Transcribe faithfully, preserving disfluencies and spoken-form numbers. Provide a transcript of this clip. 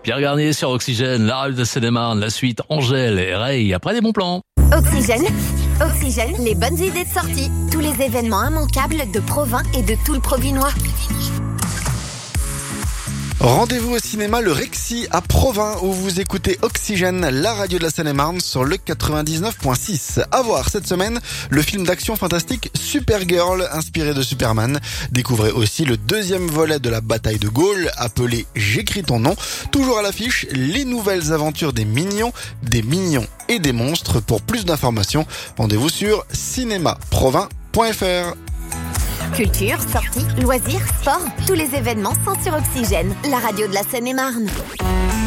Pierre Garnier sur Oxygène, la radio de Seine-et-Marne, la suite Angèle et Ray, après des bons plans. Oxygène, Oxygène, les bonnes idées de sortie. Tous les événements immanquables de Provins et de tout le Provinois. Rendez-vous au cinéma Le Rexy à Provins où vous écoutez Oxygène, la radio de la Seine-et-Marne sur le quatre-vingt-dix-neuf virgule six. À voir cette semaine, le film d'action fantastique Supergirl inspiré de Superman. Découvrez aussi le deuxième volet de la bataille de Gaulle appelé J'écris ton nom. Toujours à l'affiche, les nouvelles aventures des mignons, des mignons et des monstres. Pour plus d'informations, rendez-vous sur cinéma provins point f r. Culture, sorties, loisirs, sport, tous les événements sont sur Oxygène, la radio de la Seine-et-Marne.